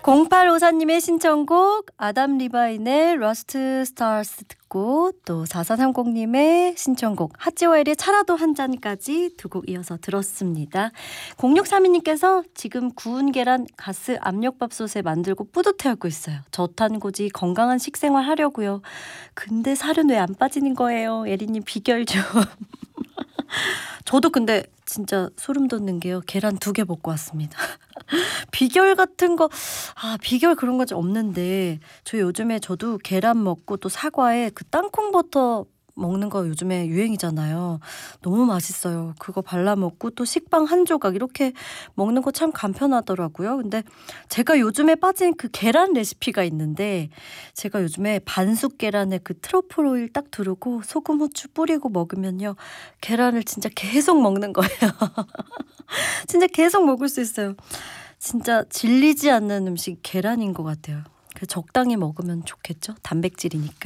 0854님의 신청곡 아담 리바인의 러스트 스타스 듣고 또 4430님의 신청곡 하찌워엘의 차라도 한 잔까지 두 곡 이어서 들었습니다. 0632님께서 지금 구운 계란 가스 압력밥솥에 만들고 뿌듯해하고 있어요. 저탄고지 건강한 식생활 하려고요. 근데 살은 왜 안 빠지는 거예요? 예리님 비결 좀. 저도 근데 진짜 소름 돋는 게요. 계란 2개 먹고 왔습니다. 비결 같은 거, 비결 그런 거 좀 없는데, 저 요즘에 저도 계란 먹고 또 사과에 그 땅콩버터 먹는 거 요즘에 유행이잖아요. 너무 맛있어요. 그거 발라 먹고 또 식빵 한 조각 이렇게 먹는 거 참 간편하더라고요. 근데 제가 요즘에 빠진 그 계란 레시피가 있는데, 제가 요즘에 반숙 계란에 그 트러플 오일 딱 두르고 소금 후추 뿌리고 먹으면요. 계란을 진짜 계속 먹는 거예요. 진짜 계속 먹을 수 있어요. 진짜 질리지 않는 음식 계란인 것 같아요. 적당히 먹으면 좋겠죠? 단백질이니까.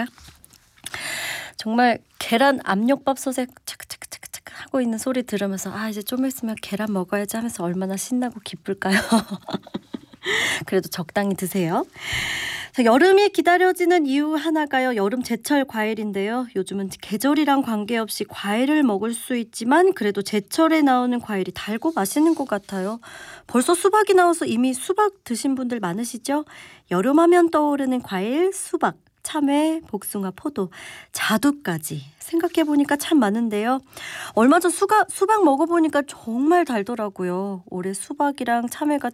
정말 계란 압력밥솥에 차크차크차크차크 하고 있는 소리 들으면서 이제 좀 있으면 계란 먹어야지 하면서 얼마나 신나고 기쁠까요? 그래도 적당히 드세요. 자, 여름이 기다려지는 이유 하나가요. 여름 제철 과일인데요. 요즘은 계절이랑 관계없이 과일을 먹을 수 있지만 그래도 제철에 나오는 과일이 달고 맛있는 것 같아요. 벌써 수박이 나와서 이미 수박 드신 분들 많으시죠? 여름하면 떠오르는 과일 수박. 참외, 복숭아, 포도, 자두까지 생각해보니까 참 많은데요. 얼마 전 수박 먹어보니까 정말 달더라고요. 올해 수박이랑 참외가